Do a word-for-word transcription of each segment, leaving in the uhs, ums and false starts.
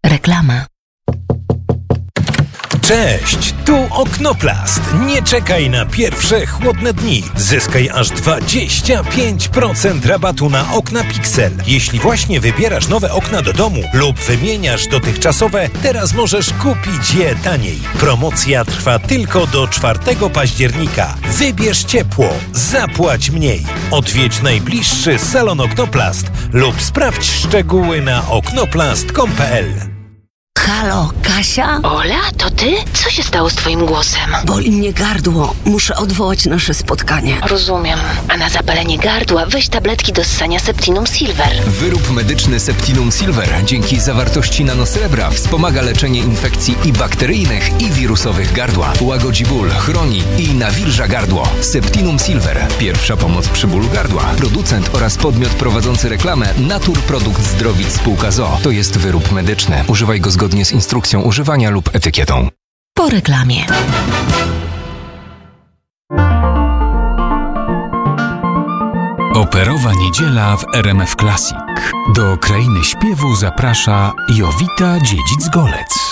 Reklama. Cześć, tu Oknoplast. Nie czekaj na pierwsze chłodne dni. Zyskaj aż dwadzieścia pięć procent rabatu na okna Pixel. Jeśli właśnie wybierasz nowe okna do domu lub wymieniasz dotychczasowe, teraz możesz kupić je taniej. Promocja trwa tylko do czwartego października. Wybierz ciepło, zapłać mniej. Odwiedź najbliższy salon Oknoplast lub sprawdź szczegóły na oknoplast kropka com kropka p l. Halo, Kasia? Ola, to ty? Co się stało z twoim głosem? Boli mnie gardło. Muszę odwołać nasze spotkanie. Rozumiem. A na zapalenie gardła weź tabletki do ssania Septinum Silver. Wyrób medyczny Septinum Silver dzięki zawartości nanosrebra wspomaga leczenie infekcji i bakteryjnych, i wirusowych gardła. Łagodzi ból, chroni i nawilża gardło. Septinum Silver. Pierwsza pomoc przy bólu gardła. Producent oraz podmiot prowadzący reklamę Natur Produkt Zdrowic Spółka z o o. To jest wyrób medyczny. Używaj go zgodnie z instrukcją używania lub etykietą. Po reklamie. Operowa niedziela w R M F Classic. Do krainy śpiewu zaprasza Jowita Dziedzic-Golec.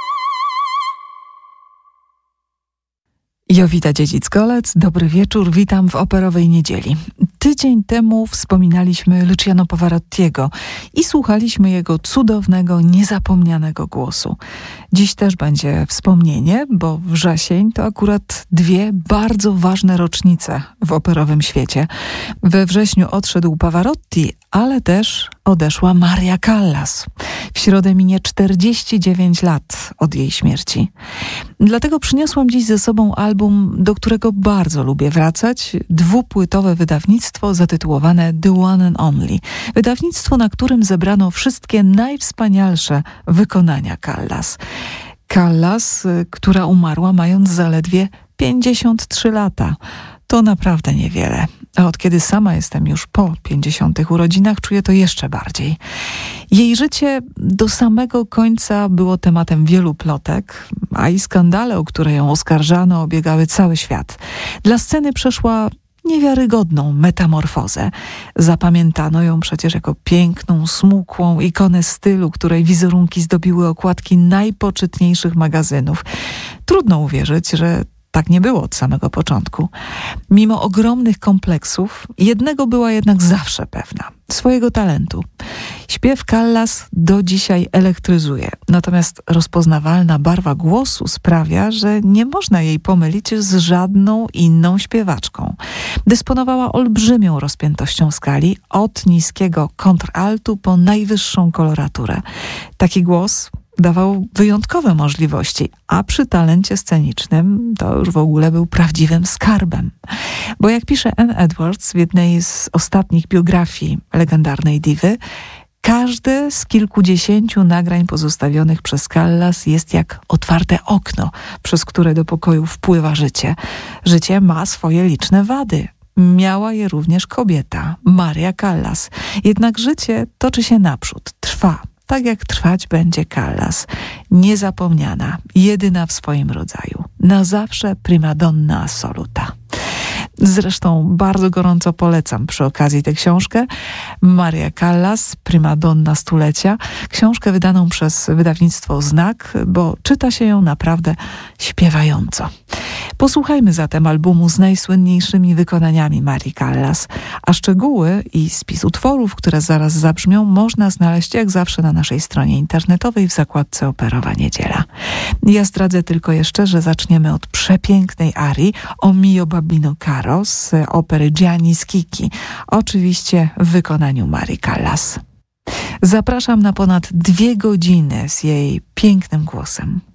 Jowita Dziedzic-Golec, dobry wieczór, witam w Operowej Niedzieli. Tydzień temu wspominaliśmy Luciano Pavarottiego i słuchaliśmy jego cudownego, niezapomnianego głosu. Dziś też będzie wspomnienie, bo wrzesień to akurat dwie bardzo ważne rocznice w operowym świecie. We wrześniu odszedł Pavarotti, ale też odeszła Maria Callas. W środę minie czterdzieści dziewięć lat od jej śmierci. Dlatego przyniosłam dziś ze sobą album, do którego bardzo lubię wracać. Dwupłytowe wydawnictwo zatytułowane The One and Only. Wydawnictwo, na którym zebrano wszystkie najwspanialsze wykonania Callas. Callas, która umarła mając zaledwie pięćdziesiąt trzy lata. To naprawdę niewiele. A od kiedy sama jestem już po pięćdziesiątych urodzinach, czuję to jeszcze bardziej. Jej życie do samego końca było tematem wielu plotek, a i skandale, o które ją oskarżano, obiegały cały świat. Dla sceny przeszła niewiarygodną metamorfozę. Zapamiętano ją przecież jako piękną, smukłą ikonę stylu, której wizerunki zdobiły okładki najpoczytniejszych magazynów. Trudno uwierzyć, że tak nie było od samego początku. Mimo ogromnych kompleksów, jednego była jednak zawsze pewna. Swojego talentu. Śpiew Callas do dzisiaj elektryzuje. Natomiast rozpoznawalna barwa głosu sprawia, że nie można jej pomylić z żadną inną śpiewaczką. Dysponowała olbrzymią rozpiętością skali, od niskiego kontraltu po najwyższą koloraturę. Taki głos dawał wyjątkowe możliwości, a przy talencie scenicznym to już w ogóle był prawdziwym skarbem. Bo jak pisze Anne Edwards w jednej z ostatnich biografii legendarnej diwy, każde z kilkudziesięciu nagrań pozostawionych przez Callas jest jak otwarte okno, przez które do pokoju wpływa życie. Życie ma swoje liczne wady. Miała je również kobieta, Maria Callas. Jednak życie toczy się naprzód, trwa. Tak jak trwać będzie Callas. Niezapomniana, jedyna w swoim rodzaju. Na zawsze primadonna assoluta. Zresztą bardzo gorąco polecam przy okazji tę książkę. Maria Callas, primadonna stulecia. Książkę wydaną przez wydawnictwo Znak, bo czyta się ją naprawdę śpiewająco. Posłuchajmy zatem albumu z najsłynniejszymi wykonaniami Marii Callas, a szczegóły i spis utworów, które zaraz zabrzmią, można znaleźć jak zawsze na naszej stronie internetowej w zakładce Operowa Niedziela. Ja zdradzę tylko jeszcze, że zaczniemy od przepięknej arii O mio babbino caro z opery Gianni Schicchi, oczywiście w wykonaniu Marii Callas. Zapraszam na ponad dwie godziny z jej pięknym głosem.